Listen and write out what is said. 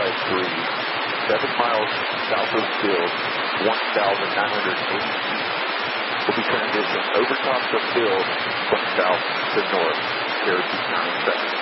7 miles south of the field, 1,980 feet. Will be transitioned over top the field from south to north, Cherokee County South.